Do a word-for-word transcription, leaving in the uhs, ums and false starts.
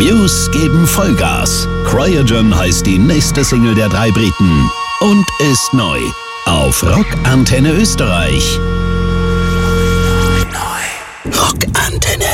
Muse geben Vollgas. Cryogen heißt die nächste Single der drei Briten und ist neu auf Rock Antenne Österreich.